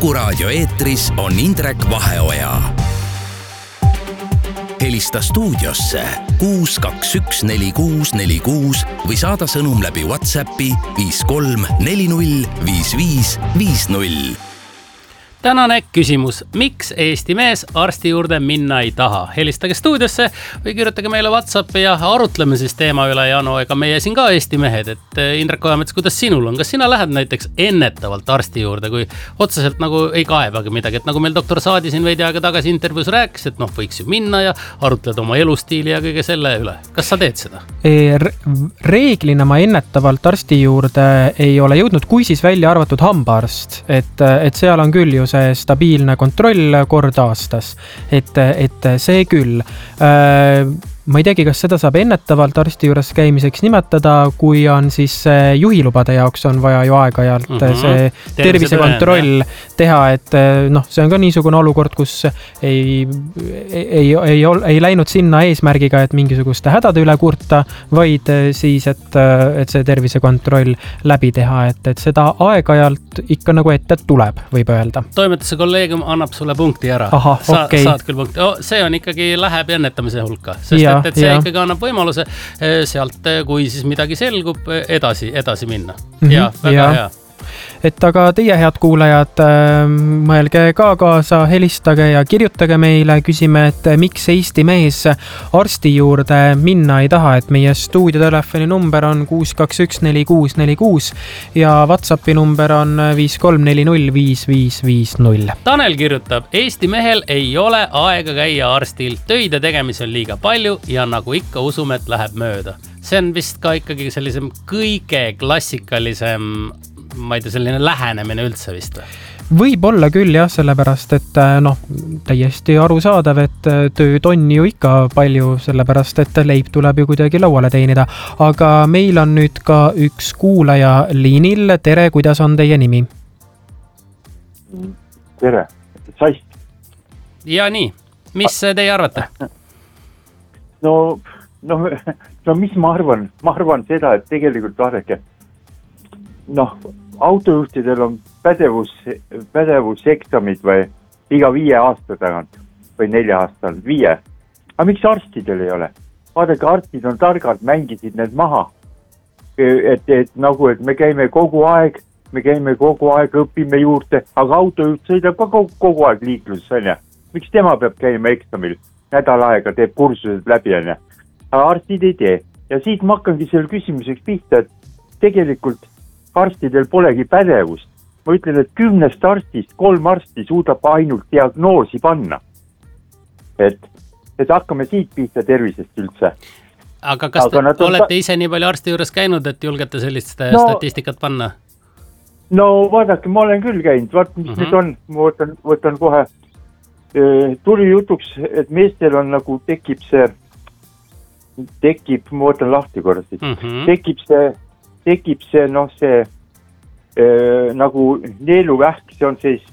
Kuku Raadio eetris on Indrek Vaheoja. Helista stuudiosse 6214646 või saada sõnum läbi WhatsAppi 53405550. Tänane küsimus. Miks Eesti mees arsti juurde minna ei taha? Helistage stuudiosse või kirjutage meile WhatsAppi ja arutleme siis teema üle. Jano, ega meie siin ka Eesti mehed. Indrek Ojamets, kuidas sinul on? Kas sina lähed näiteks ennetavalt arsti juurde, kui otseselt nagu ei kaebagi midagi? Et nagu meil doktor Saadi siin veidi aega tagasi intervjuus rääkis, et võiks ju minna ja arutleda oma elustiili ja kõige selle üle. Kas sa teed seda? Reeglina ma ennetavalt arsti juurde ei ole jõudnud, kui siis välja arvatud hambaarst. Et seal on küll ju stabiilne kontroll kord aastas, et see küll. Ma ei teagi, kas seda saab ennetavalt arsti juures käimiseks nimetada, kui on siis juhilubade jaoks on vaja ju aeg-ajalt see tervisekontroll teha, et see on ka niisugune olukord, kus ei läinud sinna eesmärgiga, et mingisuguste hädade üle kurta, vaid siis, et see tervisekontroll läbi teha, et seda aeg-ajalt ikka nagu ette tuleb, võib öelda. Toimetuse kolleegium annab sulle punkti ära. Aha, okei. Saad küll punkti. See on ikkagi läheb ennetamise hulka, sest et see ikkagi annab võimaluse sealt, kui siis midagi selgub, edasi minna. Ja, väga hea. Et aga teie head kuulajad, mõelge ka kaasa, helistage ja kirjutage meile, küsime, et miks Eesti mees arsti juurde minna ei taha, et meie stuudiotelefoni number on 6214646 ja WhatsAppi number on 53405550. Tanel kirjutab, Eesti mehel ei ole aega käia arstil, töide tegemisi on liiga palju ja nagu ikka usume, et läheb mööda. See on vist ka ikkagi sellisem kõige klassikalisem ma ei tea, selline lähenemine üldse vist või? Võib olla küll jah, sellepärast, et täiesti arusaadav, et tööd on ju ikka palju, sellepärast, et leib tuleb ju kuidagi lauale teenida. Aga meil on nüüd ka üks kuulaja liinil. Tere, kuidas on teie nimi? Tere, Sast. Ja nii, mis teie arvate? No mis ma arvan? Ma arvan seda, et tegelikult vaadake, autojuhtidel on pädevuseksamid või iga 5 aasta tagant või 4 aastal, 5. Aga miks arstidel ei ole? Vaadake, arstid on targad, mängisid need maha. Et me käime kogu aeg, õpime juurde, aga autojuht sõidab ka kogu aeg liikluses, on ja? Miks tema peab käima eksamil? Nädal aega teeb kursused läbi, on ja? Aga arstid ei tee. Ja siit ma hakkangi selle küsimuseks pihta, et tegelikult arstidel polegi pädevust. Ma ütlen, et 10 arstist 3 arsti suudab ainult diagnoosi panna. Et hakkame siit pihta tervisest üldse. Aga kas te olete ise nii palju arsti juures käinud, et julgete sellist statistikat panna? No vaadake, ma olen küll käinud. Vaat, mis nüüd on, ma võtan kohe. Tuli jutuks, et meestel on nagu tekib, ma võtan lahti korrasid, tekib see, nagu neeluvähk, see on siis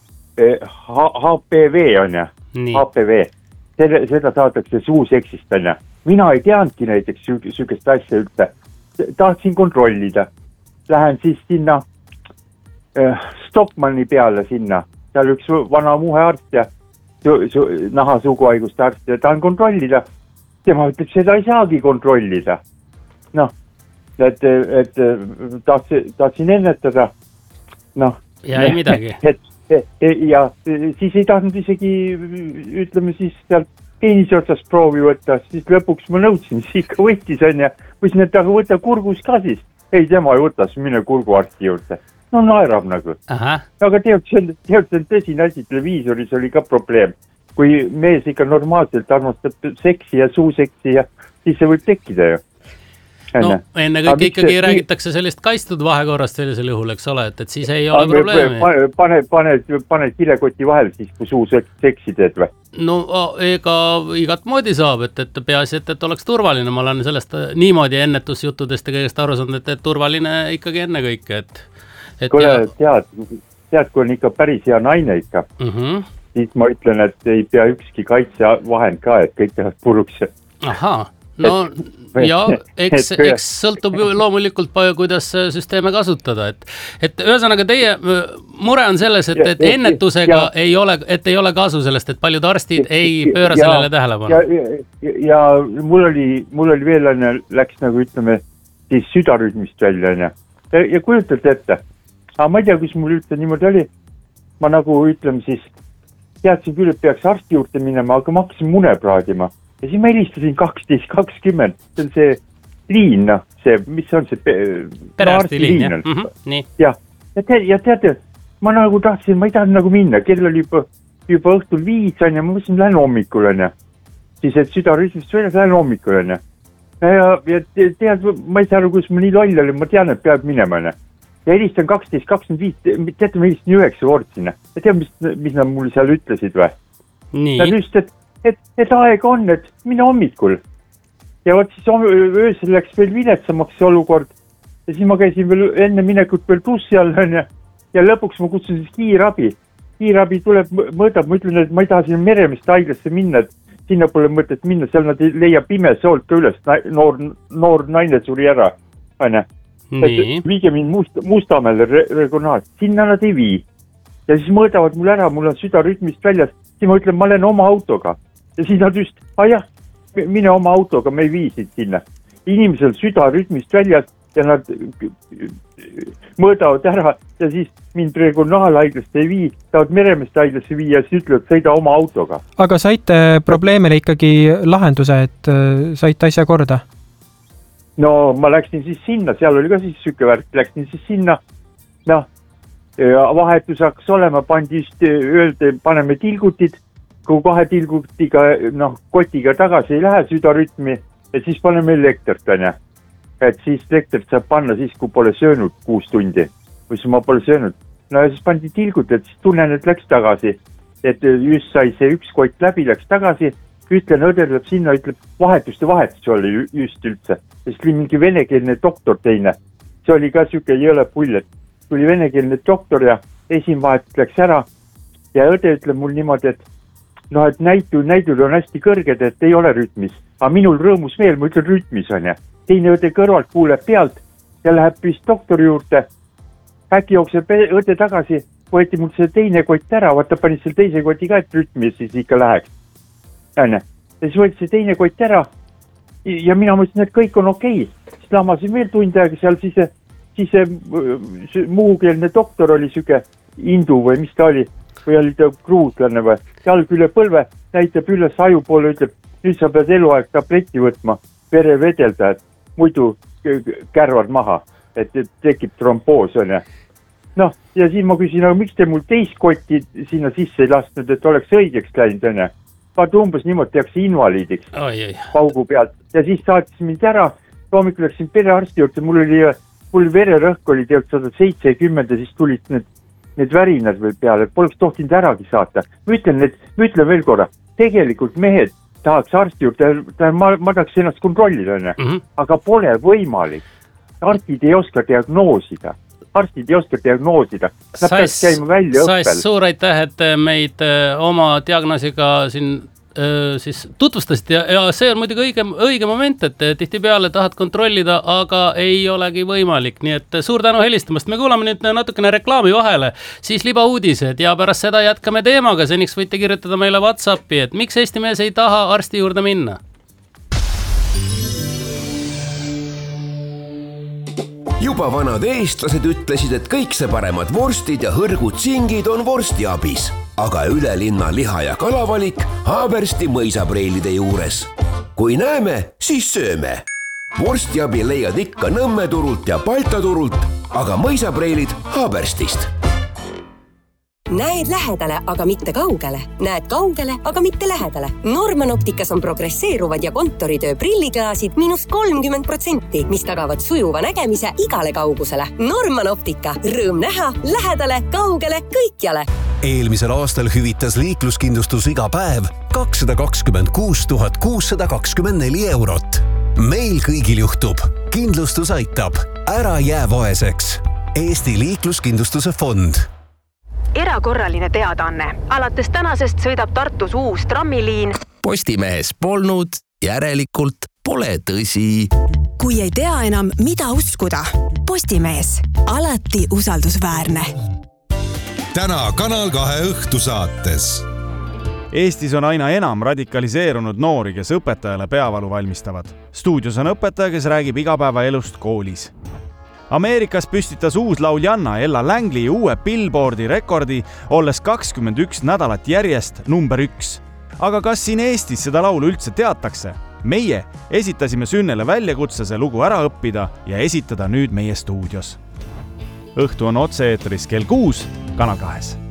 HPV on ja, HPV. Seda saadakse suuseksist on ja. Mina ei teadnudki näiteks sükest asja üldse. Tahtsin kontrollida. Lähen siis sinna Stockmanni peale sinna. Seal üks vana muhearst ja nahasuguhaiguste arst ja tahan kontrollida. Tema ütleb, seda ei saagi kontrollida. Et tahtsin ennetada. Ja ei midagi. Ja siis ei tahtnud isegi, ütleme siis sealt peenise otsast proovi võtta, siis lõpuks ma nõudsin, siis ikka võttis on ja võisin, et aga võtta kurgus ka siis. Ei, tema ei võtas, mine kurguarsti juurde. No naerab nagu. Aga tead, see on tõsine asi, televiisoris oli ka probleem. Kui mees ikka normaalselt armastab seksi ja suuseksi ja siis see võib tekkida ju. No enne kõik ikkagi räägitakse sellist kaistud vahekorrast sellisel juhul, eks ole, et siis ei ole probleemi. Paned kilekoti vahel siis, kui suu seksi teed või? No ega igat moodi saab, et peaasi, et oleks turvaline. Ma olen sellest niimoodi ennetusjuttudest ja kõigest aru saanud, et turvaline ikkagi enne kõike. Kuule, tead, kui on ikka päris hea naine ikka, siis ma ütlen, et ei pea ükski kaitsevahend ka, et kõik tehad puruks. Ahaa. no ja eks sõltub loomulikult palju, kuidas süsteeme kasutada, et ühesõnaga teie mure on selles, et ennetusega ei ole kasu sellest, et paljud arstid ei pööra sellele tähelepanu. Ja mul oli veel läks nagu ütleme siis südarütmist välja ja kujutate ette, aga ma ei tea, kus mul üldse niimoodi oli, ma nagu ütleme siis teadsin küll, et peaks arsti juurde minema, aga ma hakkasin mune praadima. Ja siis ma helistasin 12-20, see on see liin, mis on see perearsti liin, nii. Ja teate, ma nagu tahtsin, ma ei tahtnud nagu minna, kell oli juba õhtul 5 ja ma mõtlesin, lähen hommikul siis, et südarütmist väljas lähen hommikul ja tead, ma ei saa aru, kus ma nii loll olin, ma tean, et peab minema ja helistan 12-25, teate, ma helistan 9 kord sinna ja tead, mis nad mulle seal ütlesid või? Nii. Nad ütlesid, et aeg on, et mine hommikul. Ja võt siis öösel läks veel viletsamaks see olukord. Ja siis ma käisin veel enne minekut veel bussi all ja lõpuks ma kutsun siis kiirabi. Kiirabi tuleb, mõõdab, ma ütlen, et ma ei taha sinna Meremiste haiglasse minna, et sinna pole mõtet minna, seal nad ei leia Pimesoolt ka üles, noor naine suri ära. Viige mind Mustamäele regionaal, sinna nad ei vii. Ja siis mõõdavad mul ära, mul on südarütmist väljas, siis ma ütlen, ma olen oma autoga. Ja siis nad just, mine oma autoga, me ei viisid sinna. Inimesel südarütmist väljas ja nad mõõdavad ära ja siis mind regionaalhaiglast ei vii, tahavad Meremeste haiglasse vii ja siis ütlevad, sõida oma autoga. Aga saite probleemile ikkagi lahenduse, et saite asja korda? No ma läksin siis sinna, seal oli ka siis süke värk, läksin siis sinna, vahetus hakkas olema, pandi just öelda, paneme tilgutid, kui 2 tilgutiga, kotiga tagasi ei lähe südarütmi ja siis paneme elektrit, et siis elektrit saab panna siis, kui pole söönud 6 tundi, või siis ma pole söönud. No ja siis pandi tilgut, et siis tunnen, et läks tagasi, et just sai see 1 kott läbi, läks tagasi, ütlen, õder läheb sinna, ütleb, vahetus oli just üldse, siis tuli mingi venekeelne doktor teine, see oli ka süke jõle pull, et tuli venekeelne doktor ja esimvahetus läks ära ja õde ütleb mul niimoodi, et et näidud on hästi kõrged, et ei ole rütmis. Aga minul rõõmus veel, ma ütlen rütmis on Teine õde kõrvalt kuuleb pealt ja läheb vist doktori juurde. Äkki jookseb õde tagasi, võeti mul see teine kott ära, vaata panis selle teise koti ka, et rütmis siis ikka läheks. Ja siis võeti see teine kott ära ja mina mõtlesin, et kõik on okei. Siis lamasin veel tund aega seal, siis see muukeelne doktor oli süke indu või mis ta oli. Või oli ta kruuslane või, jalg üle põlve, näitab üles aju poole, ütleb, nüüd sa pead eluaeg tabletti võtma, vere vedelda, et muidu kärvad maha, et tekib tromboos on ja. Ja siis ma küsin, aga miks te mul teist kotti sinna sisse ei lasknud, et oleks õigeks läinud on ja. Vaata umbes niimoodi tehakse invaliidiks paugu pealt ja siis saatis mind ära, hommikul läksin perearsti juurde, mul vererõhk oli tegelikult 170 ja siis tulid need värinad veel peale, et poleks tohtinud äragi saata. Ma ütlen veel korra, tegelikult mehed tahaks arsti juurde, ma tahaks ennast kontrollida, aga pole võimalik. Arstid ei oska diagnoosida. Nad peaks käima välja õppel. Suur aitäh, et meid oma diagnoosiga siin siis tutvustasid ja see on muidugi õige moment, et tihtipeale tahad kontrollida, aga ei olegi võimalik, nii et suur tänu helistamast. Me kuulame nüüd natukene reklaami vahele, siis libauudised ja pärast seda jätkame teemaga, seniks võite kirjutada meile WhatsAppi, et miks Eesti mees ei taha arsti juurde minna. Juba vanad eestlased ütlesid, et kõik see paremad vorstid ja hõrgud singid on vorstiabis, aga üle linna liha- ja kalavalik Haabersti mõisapreilide juures. Kui näeme, siis sööme. Vorstiabi leiad ikka Nõmme turult ja Balta turult, aga mõisapreilid Haaberstist. Näed lähedale, aga mitte kaugele. Näed kaugele, aga mitte lähedale. Norman Opticas on progresseeruvad ja kontoritöö prilliklaasid -30%, mis tagavad sujuva nägemise igale kaugusele. Norman Optica. Rõõm näha, lähedale, kaugele, kõikjale. Eelmisel aastal hüvitas liikluskindlustus iga päev 226 624 eurot. Meil kõigil juhtub. Kindlustus aitab. Ära jää vaeseks. Eesti liikluskindlustuse fond. Erakorraline teadaanne. Alates tänasest sõidab Tartus uus trammiliin. Postimehes polnud, järelikult pole tõsi. Kui ei tea enam, mida uskuda, Postimees, alati usaldusväärne. Täna Kanal 2 õhtusaates. Eestis on aina enam radikaliseerunud noori, kes õpetajale peavalu valmistavad. Stuudios on õpetaja, kes räägib igapäevaelust koolis. Ameerikas püstitas uus lauljanna Ella Langley uue Billboardi rekordi, olles 21 nädalat järjest number 1. Aga kas siin Eestis seda laulu üldse teatakse? Meie esitasime Sünnele väljakutse see lugu ära õppida ja esitada nüüd meie stuudios. Õhtu on otse-eetris kell 6 Kanal 2.